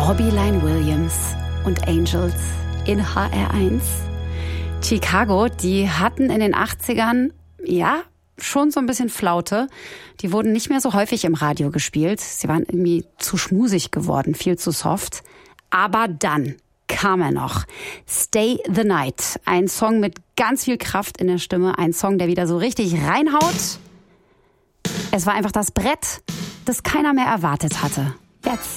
Robbie Lynn Williams und Angels in HR1. Chicago, die hatten in den 80ern, schon so ein bisschen Flaute. Die wurden nicht mehr so häufig im Radio gespielt. Sie waren irgendwie zu schmusig geworden, viel zu soft. Aber dann kam er noch. Stay the Night. Ein Song mit ganz viel Kraft in der Stimme. Ein Song, der wieder so richtig reinhaut. Es war einfach das Brett, das keiner mehr erwartet hatte. Jetzt.